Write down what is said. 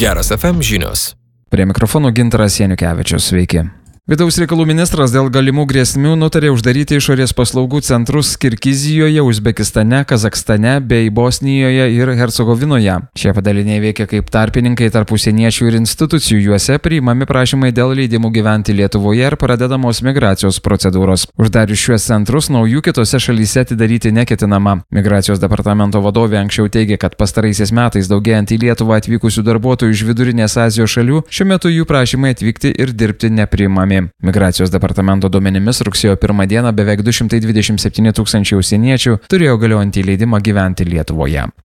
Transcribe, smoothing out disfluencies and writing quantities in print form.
Geras FM žinios. Prie mikrofono Gintaras Janukevičius, sveiki. Vidaus reikalų ministras dėl galimų grėsmių nutarė uždaryti išorės paslaugų centrus Kirgizijoje, Uzbekistane, Kazakstane bei Bosnijoje ir Hercegovinoje. Šie padaliniai veikia kaip tarpininkai tarp užsieniečių ir institucijų, juose priimami prašymai dėl leidimų gyventi Lietuvoje ir pradedamos migracijos procedūros. Uždarius šiuos centrus, naujų kitose šalyse atidaryti neketinama. Migracijos departamento vadovė anksčiau teigė, kad pastaraisiais metais daugėjant į Lietuvą atvykusių darbuotojų iš Vidurinės Azijos šalių, šiuo metu jų prašymai atvykti ir dirbti nepriimami. Migracijos departamento duomenimis rugsėjo 1 dieną beveik 227 tūkstančiai užsieniečių turėjo galiojantį leidimą gyventi Lietuvoje.